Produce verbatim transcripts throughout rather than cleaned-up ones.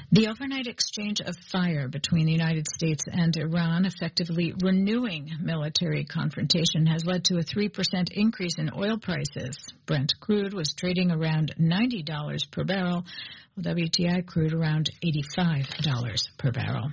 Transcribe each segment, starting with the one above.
The overnight exchange of fire between the United States and Iran, effectively renewing military confrontation, has led to a three percent increase in oil prices. Brent crude was trading around ninety dollars per barrel, while W T I crude around eighty-five dollars per barrel.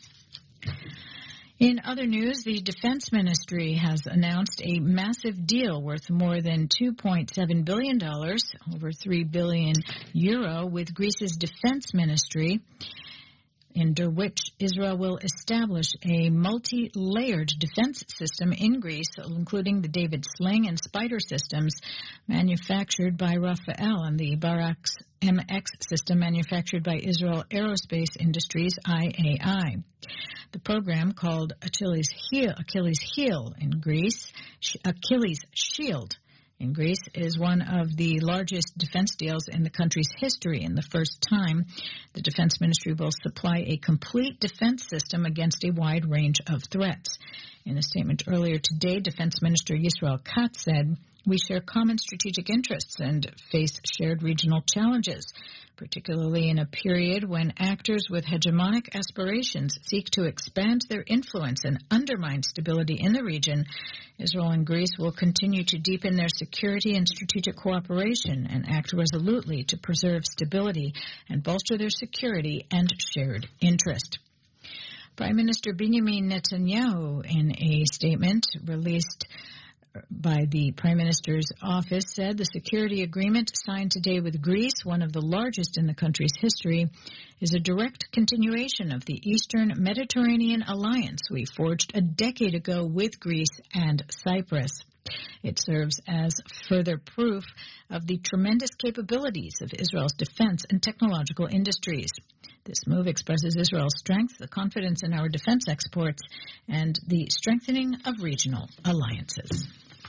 In other news, the Defense Ministry has announced a massive deal worth more than two point seven billion dollars, over three billion euro, with Greece's Defense Ministry, under which Israel will establish a multi-layered defense system in Greece, including the David Sling and Spider systems manufactured by Rafael and the Barracks M X system manufactured by Israel Aerospace Industries, I A I. The program, called Achilles Heel, Achilles Heel in Greece, Achilles Shield in Greece, is one of the largest defense deals in the country's history. And the first time, the Defense Ministry will supply a complete defense system against a wide range of threats. In a statement earlier today, Defense Minister Yisrael Katz said, "We share common strategic interests and face shared regional challenges, particularly in a period when actors with hegemonic aspirations seek to expand their influence and undermine stability in the region. Israel and Greece will continue to deepen their security and strategic cooperation and act resolutely to preserve stability and bolster their security and shared interest." Prime Minister Benjamin Netanyahu, in a statement released by the Prime Minister's office, said the security agreement signed today with Greece, one of the largest in the country's history, is a direct continuation of the Eastern Mediterranean alliance we forged a decade ago with Greece and Cyprus. It serves as further proof of the tremendous capabilities of Israel's defense and technological industries. This move expresses Israel's strength, the confidence in our defense exports, and the strengthening of regional alliances.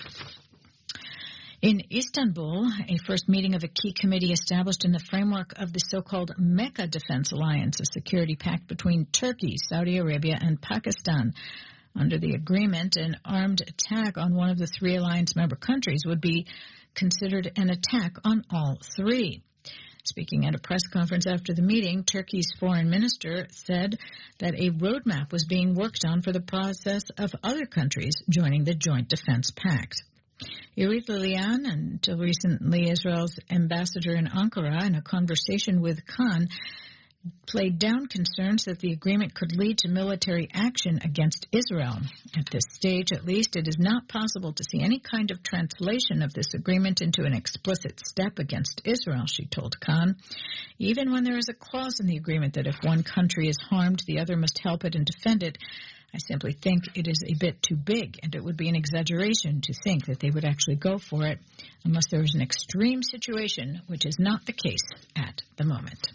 In Istanbul, a first meeting of a key committee established in the framework of the so-called Mecca Defense Alliance, a security pact between Turkey, Saudi Arabia, and Pakistan. Under the agreement, an armed attack on one of the three alliance member countries would be considered an attack on all three. Speaking at a press conference after the meeting, Turkey's foreign minister said that a roadmap was being worked on for the process of other countries joining the Joint Defense Pact. Irit Lilian, until recently Israel's ambassador in Ankara, in a conversation with Khan, played down concerns that the agreement could lead to military action against Israel. At this stage, at least, it is not possible to see any kind of translation of this agreement into an explicit step against Israel, she told Khan. Even when there is a clause in the agreement that if one country is harmed, the other must help it and defend it, I simply think it is a bit too big, and it would be an exaggeration to think that they would actually go for it unless there is an extreme situation, which is not the case at the moment.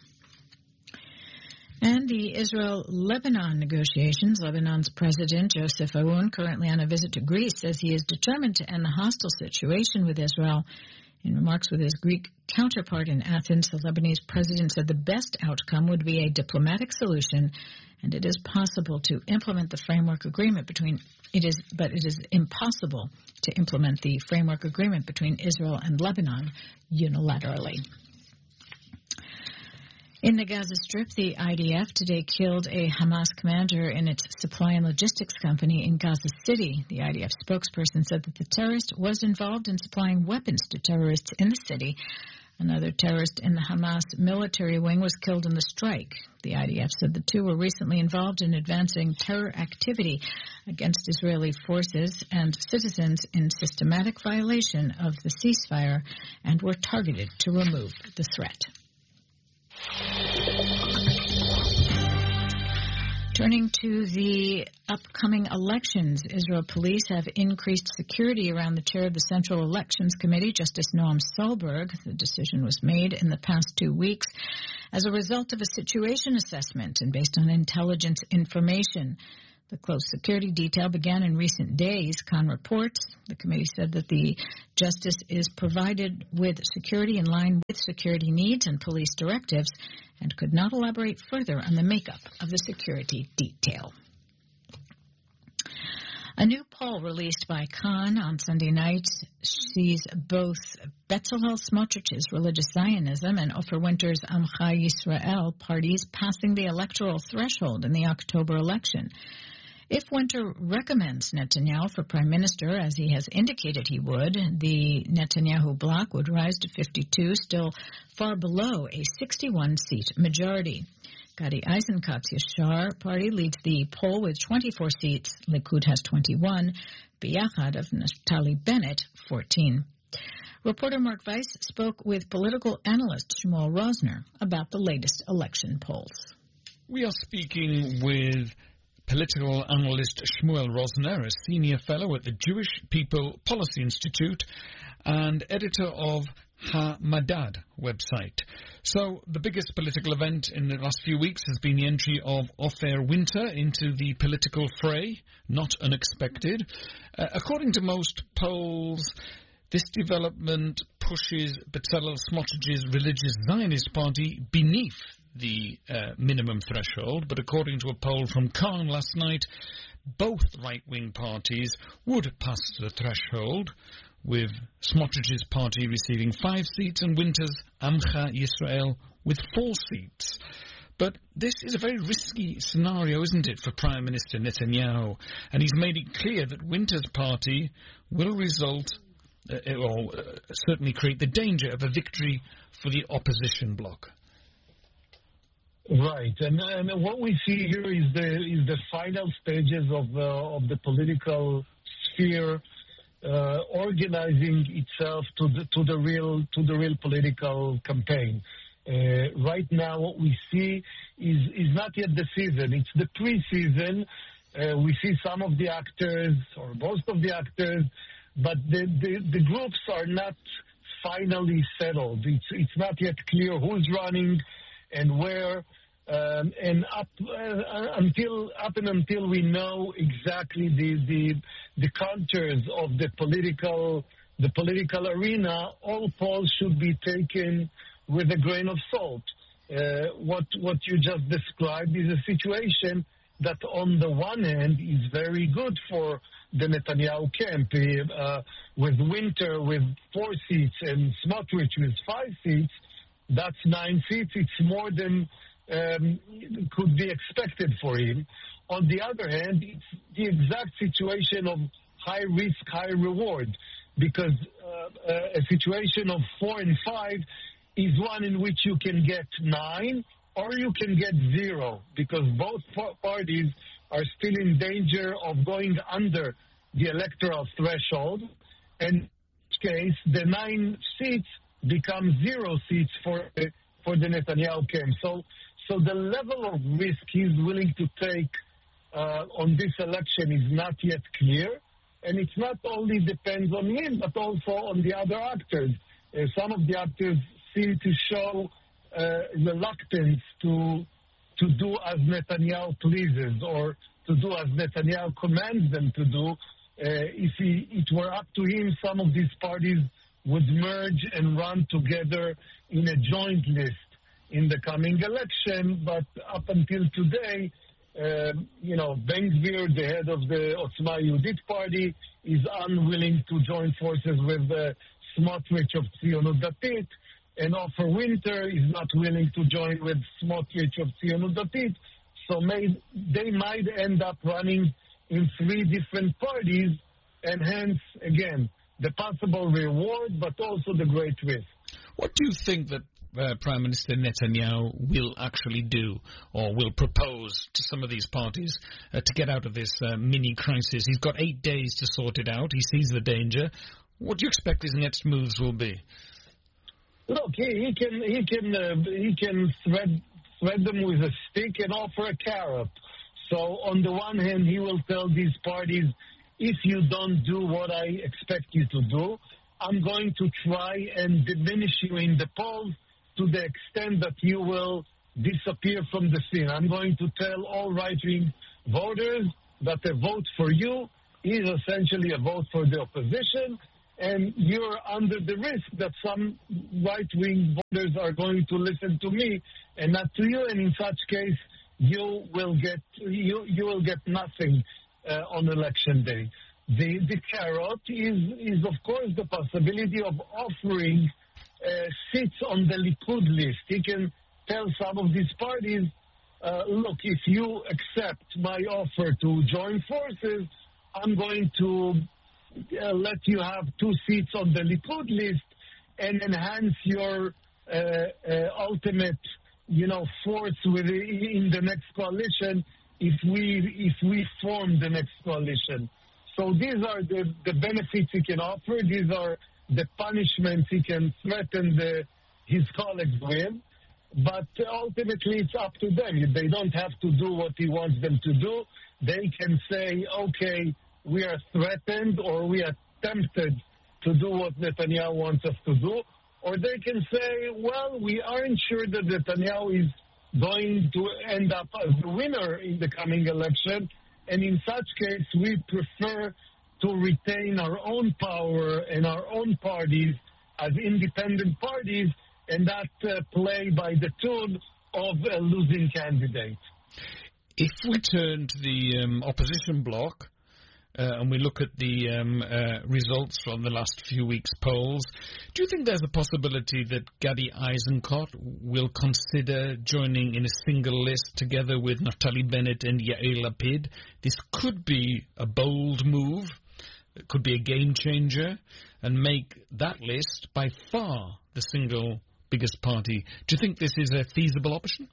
And the Israel-Lebanon negotiations. Lebanon's President Joseph Aoun, currently on a visit to Greece, says he is determined to end the hostile situation with Israel. In remarks with his Greek counterpart in Athens, the Lebanese president said the best outcome would be a diplomatic solution, and it is possible to implement the framework agreement between it is, but it is impossible to implement the framework agreement between Israel and Lebanon unilaterally. In the Gaza Strip, the I D F today killed a Hamas commander in its supply and logistics company in Gaza City. The I D F spokesperson said that the terrorist was involved in supplying weapons to terrorists in the city. Another terrorist in the Hamas military wing was killed in the strike. The I D F said the two were recently involved in advancing terror activity against Israeli forces and citizens in systematic violation of the ceasefire and were targeted to remove the threat. Turning to the upcoming elections, Israel police have increased security around the chair of the Central Elections Committee, Justice Noam Solberg. The decision was made in the past two weeks as a result of a situation assessment and based on intelligence information. The close security detail began in recent days, Khan reports. The committee said that the justice is provided with security in line with security needs and police directives and could not elaborate further on the makeup of the security detail. A new poll released by Khan on Sunday night sees both Bezalel Smotrich's Religious Zionism and Ofer Winter's Amcha Yisrael parties passing the electoral threshold in the October election. If Winter recommends Netanyahu for prime minister, as he has indicated he would, the Netanyahu bloc would rise to fifty-two, still far below a sixty-one seat majority. Gadi Eisenkot's Yashar party leads the poll with twenty-four seats. Likud has twenty-one. Biyachad of Naftali Bennett, fourteen. Reporter Mark Weiss spoke with political analyst Shmuel Rosner about the latest election polls. We are speaking with political analyst Shmuel Rosner, a senior fellow at the Jewish People Policy Institute and editor of Ha-Madad website. So the biggest political event in the last few weeks has been the entry of Ofer Winter into the political fray, not unexpected. Uh, according to most polls, this development pushes Bezalel Smotrich's Religious Zionist Party beneath the uh, minimum threshold, but according to a poll from Khan last night, both right-wing parties would pass the threshold, with Smotrich's party receiving five seats and Winter's Amcha Yisrael with four seats. But this is a very risky scenario, isn't it, for Prime Minister Netanyahu? And he's made it clear that Winter's party will result, uh, or uh, certainly create the danger of a victory for the opposition bloc. Right, and, and what we see here is the is the final stages of uh, of the political sphere uh, organizing itself to the to the real to the real political campaign. Uh, right now, what we see is is not yet the season; it's the pre-season. Uh, we see some of the actors, or most of the actors, but the the, the groups are not finally settled. It's it's not yet clear who's running and where, um, and up uh, until up and until we know exactly the, the the contours of the political the political arena, all polls should be taken with a grain of salt. Uh, what what you just described is a situation that, on the one hand, is very good for the Netanyahu camp, uh, with Winter with four seats and Smotrich with five seats. That's nine seats. It's more than um, could be expected for him. On the other hand, it's the exact situation of high risk, high reward, because uh, a situation of four and five is one in which you can get nine or you can get zero, because both parties are still in danger of going under the electoral threshold. And in which case, the nine seats become zero seats for for the Netanyahu camp. So, so the level of risk he's willing to take uh, on this election is not yet clear, and it's not only depends on him, but also on the other actors. Uh, some of the actors seem to show uh, reluctance to to do as Netanyahu pleases, or to do as Netanyahu commands them to do. Uh, if he, it were up to him, some of these parties would merge and run together in a joint list in the coming election. But up until today, uh, you know, Ben-Gvir, the head of the Otzma Yehudit party, is unwilling to join forces with uh, Smotrich of Tzionut Datit, and Ofer Winter is not willing to join with Smotrich of Tzionut Datit. So may, they might end up running in three different parties, and hence, again, the possible reward, but also the great risk. What do you think that uh, Prime Minister Netanyahu will actually do, or will propose to some of these parties uh, to get out of this uh, mini-crisis? He's got eight days to sort it out. He sees the danger. What do you expect his next moves will be? Look, he, he can he can uh, he can thread thread them with a stick and offer a carrot. So on the one hand, he will tell these parties, if you don't do what I expect you to do, I'm going to try and diminish you in the polls to the extent that you will disappear from the scene. I'm going to tell all right-wing voters that a vote for you is essentially a vote for the opposition, and you're under the risk that some right-wing voters are going to listen to me and not to you, and in such case, you will get you you will get nothing uh, on election day. The, the carrot is, is, of course, the possibility of offering uh, seats on the Likud list. He can tell some of these parties, uh, look, if you accept my offer to join forces, I'm going to uh, let you have two seats on the Likud list and enhance your uh, uh, ultimate, you know, force within in the next coalition if we if we form the next coalition. So these are the, the benefits he can offer. These are the punishments he can threaten the, his colleagues with. But ultimately, it's up to them. They don't have to do what he wants them to do. They can say, okay, we are threatened or we are tempted to do what Netanyahu wants us to do. Or they can say, well, we aren't sure that Netanyahu is going to end up as the winner in the coming election. And in such case, we prefer to retain our own power and our own parties as independent parties and not uh, play by the tune of a losing candidate. If we turn to the um, opposition bloc uh, and we look at the um, uh, results from the last few weeks' polls, do you think there's a possibility that Gadi Eisenkot will consider joining in a single list together with Naftali Bennett and Yair Lapid? This could be a bold move. It could be a game changer and make that list by far the single biggest party. Do you think this is a feasible option?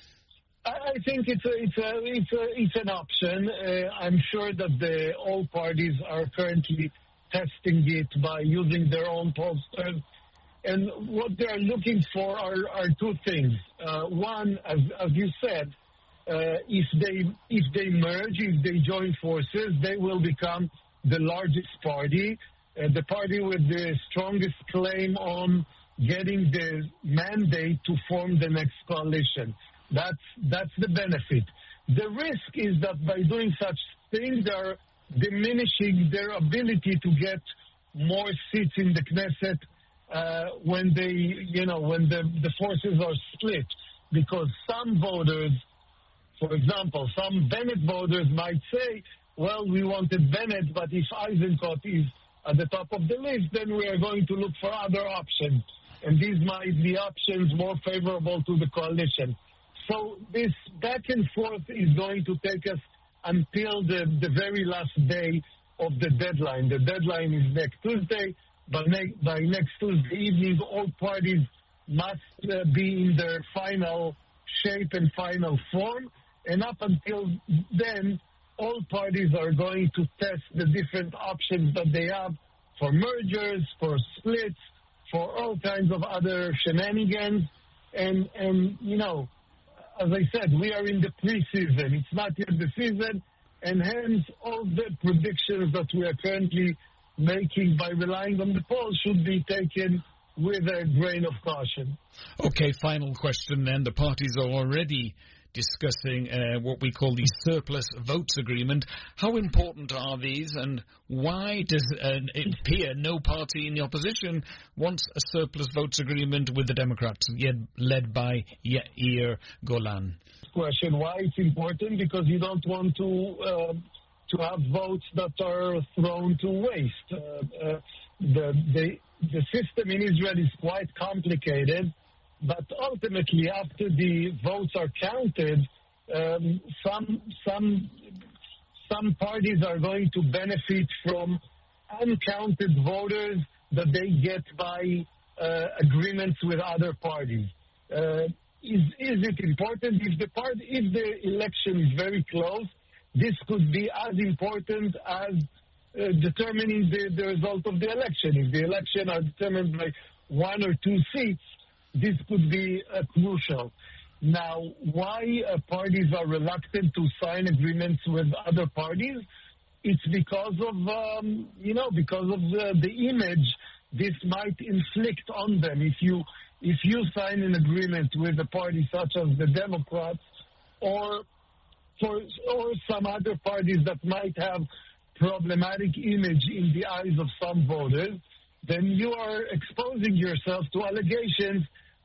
I think it's a, it's a, it's a, it's an option. Uh, I'm sure that the all parties are currently testing it by using their own pollsters, and what they are looking for are, are two things. Uh, one, as, as you said, uh, if they if they merge, if they join forces, they will become the largest party, uh, the party with the strongest claim on getting the mandate to form the next coalition. That's that's the benefit. The risk is that by doing such things, they're diminishing their ability to get more seats in the Knesset uh, when they, you know, when the, the forces are split. Because some voters, for example, some Bennett voters might say, well, we wanted Bennett, but if Eisenkot is at the top of the list, then we are going to look for other options. And these might be options more favorable to the coalition. So this back and forth is going to take us until the, the very last day of the deadline. The deadline is next Tuesday, but ne- by next Tuesday evening, all parties must uh, be in their final shape and final form. And up until then, all parties are going to test the different options that they have for mergers, for splits, for all kinds of other shenanigans. And, and you know, as I said, we are in the pre-season. It's not yet the season, and hence all the predictions that we are currently making by relying on the polls should be taken with a grain of caution. Okay, final question then. The parties are already discussing uh, what we call the surplus votes agreement. How important are these, and why does uh, it appear no party in the opposition wants a surplus votes agreement with the Democrats, yet led by Yair Golan? Question: why it's important? Because you don't want to uh, to have votes that are thrown to waste. Uh, uh, the, the the system in Israel is quite complicated. But ultimately, after the votes are counted, um, some some some parties are going to benefit from uncounted voters that they get by uh, agreements with other parties. Uh, is is it important? If the part if the election is very close, this could be as important as uh, determining the, the result of the election. If the election are determined by one or two seats, this could be uh, crucial. Now, why uh, parties are reluctant to sign agreements with other parties? It's because of, um, you know, because of the, the image this might inflict on them. If you if you sign an agreement with a party such as the Democrats, or for or some other parties that might have problematic image in the eyes of some voters, then you are exposing yourself to allegations